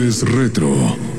Tardes Retro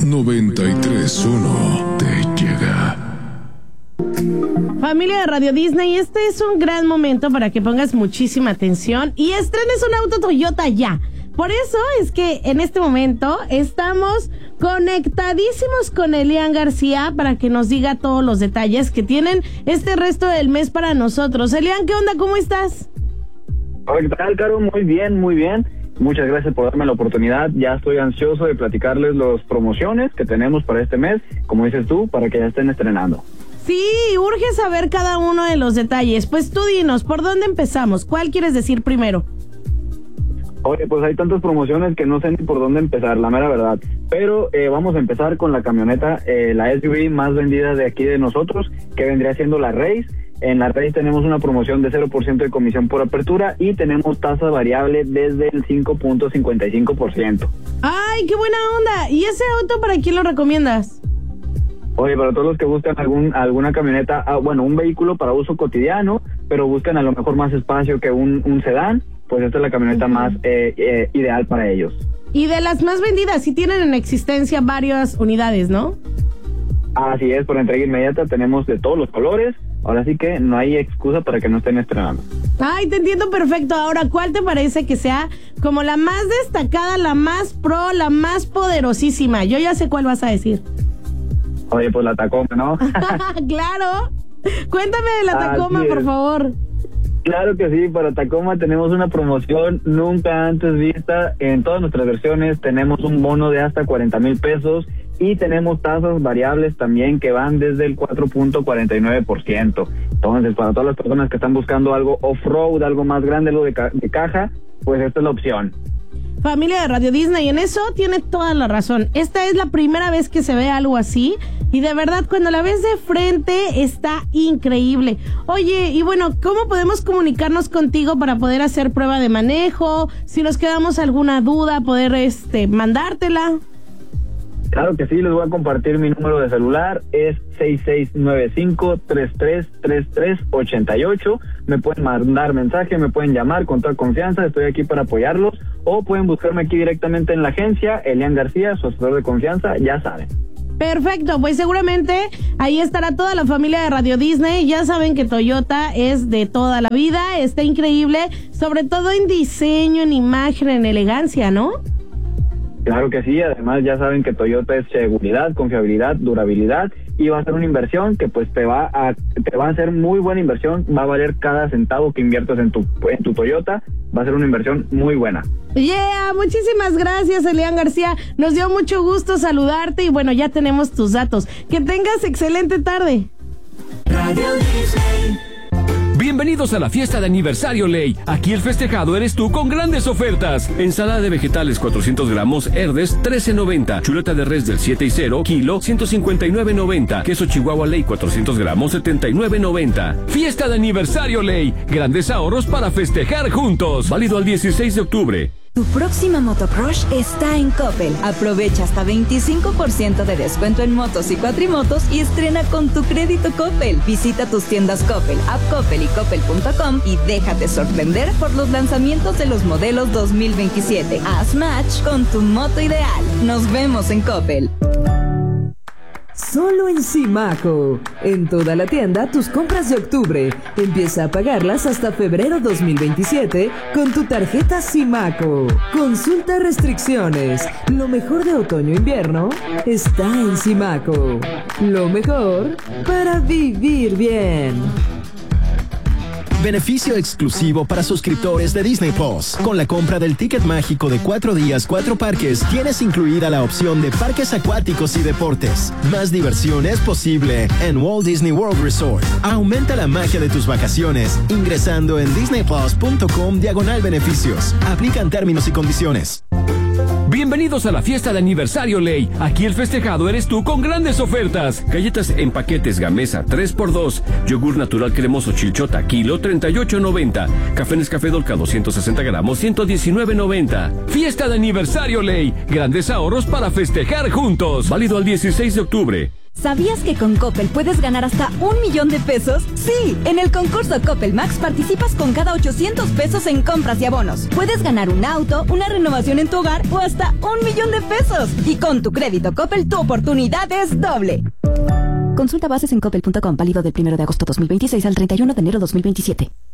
93.1 te llega. Familia de Radio Disney, este es un gran momento para que pongas muchísima atención y estrenes un auto Toyota ya. Por eso es que en este momento estamos conectadísimos con Elian García para que nos diga todos los detalles que tienen este resto del mes para nosotros. Elian, ¿qué onda? ¿Cómo estás? Hola, ¿qué tal, Caro? Muy bien, muy bien. Muchas gracias por darme la oportunidad. Ya estoy ansioso de platicarles las promociones que tenemos para este mes, como dices tú, para que ya estén estrenando. Sí, urge saber cada uno de los detalles. Pues tú dinos, ¿por dónde empezamos? ¿Cuál quieres decir primero? Oye, pues hay tantas promociones que no sé ni por dónde empezar, la mera verdad. Pero vamos a empezar con la camioneta, la SUV más vendida de aquí de nosotros, que vendría siendo la Race. En la Race tenemos una promoción de 0% de comisión por apertura y tenemos tasa variable desde el 5.55%. ¡Ay, qué buena onda! ¿Y ese auto para quién lo recomiendas? Oye, para todos los que buscan alguna camioneta, un vehículo para uso cotidiano, pero buscan a lo mejor más espacio que un sedán, pues esta es la camioneta más ideal para ellos. Y de las más vendidas, sí tienen en existencia varias unidades, ¿no? Así es, por entrega inmediata tenemos de todos los colores, ahora sí que no hay excusa para que no estén estrenando. Ay, te entiendo perfecto. Ahora, ¿cuál te parece que sea como la más destacada, la más pro, la más poderosísima? Yo ya sé cuál vas a decir. Oye, pues la Tacoma, ¿no? Claro. Cuéntame de la Tacoma, por favor. Claro que sí, para Tacoma tenemos una promoción nunca antes vista. En todas nuestras versiones tenemos un bono de hasta 40,000 pesos y tenemos tasas variables también que van desde el 4.49%. Entonces, para todas las personas que están buscando algo off-road, algo más grande, algo de caja, pues esta es la opción. Familia de Radio Disney, en eso tiene toda la razón. Esta es la primera vez que se ve algo así y de verdad cuando la ves de frente está increíble. Oye, y bueno, ¿cómo podemos comunicarnos contigo para poder hacer prueba de manejo? Si nos quedamos alguna duda, poder mandártela. Claro que sí, les voy a compartir mi número de celular, es 6695-333388. Me pueden mandar mensaje, me pueden llamar con toda confianza, estoy aquí para apoyarlos, o pueden buscarme aquí directamente en la agencia, Elian García, su asesor de confianza, ya saben. Perfecto, pues seguramente ahí estará toda la familia de Radio Disney. Ya saben que Toyota es de toda la vida, está increíble, sobre todo en diseño, en imagen, en elegancia, ¿no? Claro que sí, además ya saben que Toyota es seguridad, confiabilidad, durabilidad y va a ser una inversión que pues te va a hacer muy buena inversión, va a valer cada centavo que inviertas en tu Toyota, va a ser una inversión muy buena. Yeah, muchísimas gracias, Elian García, nos dio mucho gusto saludarte y bueno, ya tenemos tus datos. Que tengas excelente tarde. Radio Disney. Bienvenidos a la fiesta de aniversario Ley. Aquí el festejado eres tú con grandes ofertas. Ensalada de vegetales 400 gramos Herdes 13.90. Chuleta de res del 7 y 0 kilo 159.90. Queso Chihuahua Ley 400 gramos 79.90. Fiesta de aniversario Ley. Grandes ahorros para festejar juntos. Válido al 16 de octubre. Tu próxima motocrush está en Coppel. Aprovecha hasta 25% de descuento en motos y cuatrimotos y estrena con tu crédito Coppel. Visita tus tiendas Coppel, app Coppel y coppel.com y déjate sorprender por los lanzamientos de los modelos 2027. Haz match con tu moto ideal. Nos vemos en Coppel. Solo en Simaco. En toda la tienda, tus compras de octubre. Empieza a pagarlas hasta febrero 2027 con tu tarjeta Simaco. Consulta restricciones. Lo mejor de otoño-invierno está en Simaco. Lo mejor para vivir bien. Beneficio exclusivo para suscriptores de Disney Plus. Con la compra del ticket mágico de 4 días, 4 parques, tienes incluida la opción de parques acuáticos y deportes. Más diversión es posible en Walt Disney World Resort. Aumenta la magia de tus vacaciones ingresando en disneyplus.com/beneficios. Aplican términos y condiciones. Bienvenidos a la fiesta de aniversario Ley. Aquí el festejado eres tú con grandes ofertas. Galletas en paquetes Gamesa 3x2. Yogur natural cremoso Chilchota kilo 38.90. Café Nescafé Dolca 260 gramos 119.90. Fiesta de aniversario Ley. Grandes ahorros para festejar juntos. Válido al 16 de octubre. ¿Sabías que con Coppel puedes ganar hasta 1 millón de pesos? Sí, en el concurso Coppel Max participas con cada 800 pesos en compras y abonos. Puedes ganar un auto, una renovación en tu hogar o hasta 1 millón de pesos. Y con tu crédito Coppel, tu oportunidad es doble. Consulta bases en coppel.com, válido del 1 de agosto 2026 al 31 de enero 2027.